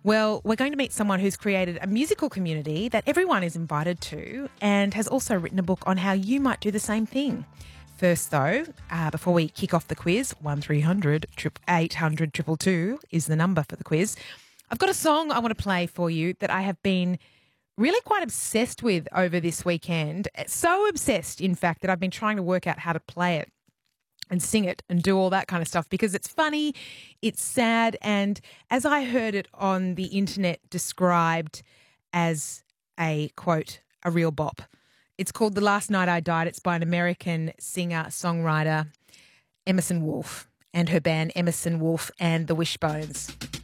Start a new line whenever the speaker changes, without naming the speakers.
Well, we're going to meet someone who's created a musical community that everyone is invited to and has also written a book on how you might do the same thing. First, though, before we kick off the quiz, 1300 800 222 is the number for the quiz. I've got a song I want to play for you that I have been really quite obsessed with over this weekend. So obsessed, in fact, that I've been trying to work out how to play it and sing it and do all that kind of stuff because it's funny, it's sad, and as I heard it on the internet described as a, quote, a real bop. It's called The Last Night I Died. It's by an American singer-songwriter, Emerson Wolf, and her band Emerson Wolf and the Wishbones.